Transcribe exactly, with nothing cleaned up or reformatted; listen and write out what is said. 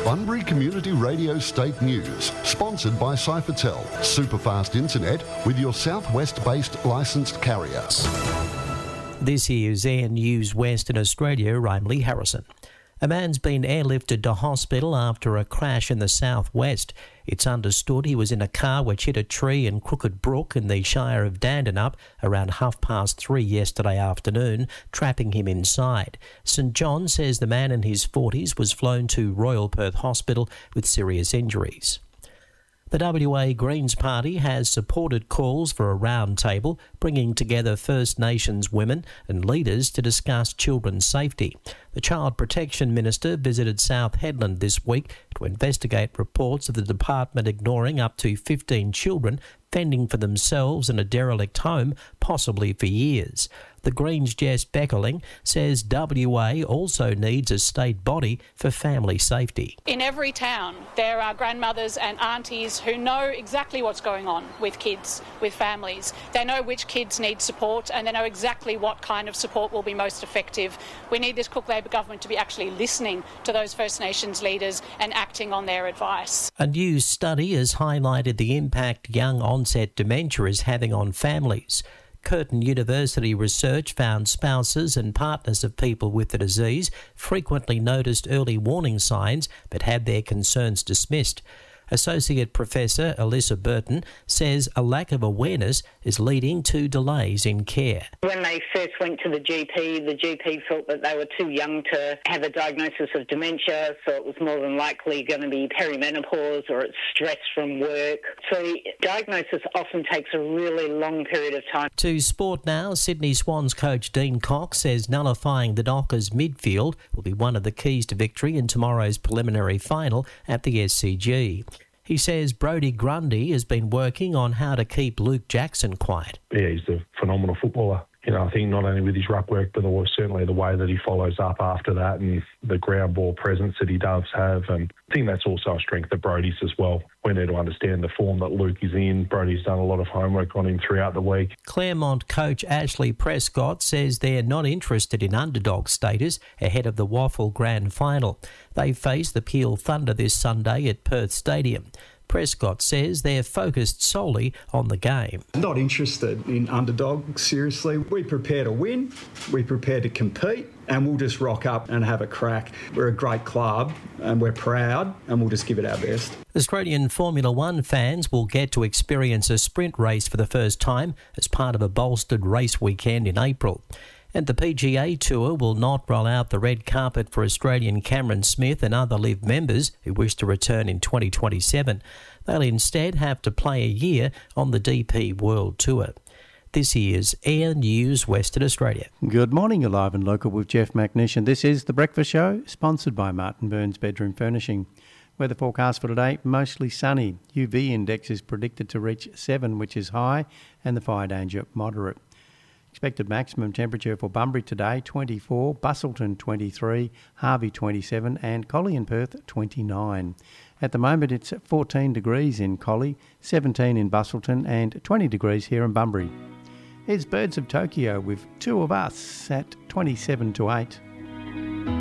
Bunbury Community Radio State News, sponsored by Cyphertel, superfast internet with your southwest-based licensed carrier. This is Air News Western Australia. I'm Lee Harrison. A man's been airlifted to hospital after a crash in the southwest. It's understood he was in a car which hit a tree in Crooked Brook in the Shire of Dandenong around half past three yesterday afternoon, trapping him inside. St John says the man in his forties was flown to Royal Perth Hospital with serious injuries. The W A Greens Party has supported calls for a round table bringing together First Nations women and leaders to discuss children's safety. The Child Protection Minister visited South Headland this week to investigate reports of the department ignoring up to fifteen children fending for themselves in a derelict home, possibly for years. The Greens' Jess Beckerling says W A also needs a state body for family safety. In every town there are grandmothers and aunties who know exactly what's going on with kids, with families. They know which kids need support and they know exactly what kind of support will be most effective. We need this Cook Labor government to be actually listening to those First Nations leaders and acting on their advice. A new study has highlighted the impact young onset dementia is having on families. Curtin University research found spouses and partners of people with the disease frequently noticed early warning signs but had their concerns dismissed. Associate Professor Alyssa Burton says a lack of awareness is leading to delays in care. When they first went to the G P, the G P felt that they were too young to have a diagnosis of dementia, so it was more than likely going to be perimenopause or it's stress from work. So the diagnosis often takes a really long period of time. To sport now, Sydney Swans coach Dean Cox says nullifying the Dockers midfield will be one of the keys to victory in tomorrow's preliminary final at the S C G. He says Brodie Grundy has been working on how to keep Luke Jackson quiet. Yeah, he's a phenomenal footballer. You know, I think not only with his ruck work, but certainly the way that he follows up after that and the ground ball presence that he does have. And I think that's also a strength of Brodie's as well. We need to understand the form that Luke is in. Brodie's done a lot of homework on him throughout the week. Claremont coach Ashley Prescott says they're not interested in underdog status ahead of the Waffle Grand Final. They face the Peel Thunder this Sunday at Perth Stadium. Prescott says they're focused solely on the game. Not interested in underdog, seriously. We prepare to win, we prepare to compete, and we'll just rock up and have a crack. We're a great club and we're proud and we'll just give it our best. Australian Formula One fans will get to experience a sprint race for the first time as part of a bolstered race weekend in April. And the P G A Tour will not roll out the red carpet for Australian Cameron Smith and other LIV members who wish to return in twenty twenty-seven. They'll instead have to play a year on the D P World Tour. This is Air News Western Australia. Good morning, you're live and local with Jeff McNish, this is The Breakfast Show, sponsored by Martin Burns Bedroom Furnishing. Weather forecast for today, mostly sunny. U V index is predicted to reach seven, which is high, and the fire danger moderate. Expected maximum temperature for Bunbury today, twenty-four, Busselton twenty-three, Harvey twenty-seven and Collie and Perth twenty-nine. At the moment it's fourteen degrees in Collie, seventeen in Busselton and twenty degrees here in Bunbury. Here's Birds of Tokyo with Two of Us at twenty-seven to eight.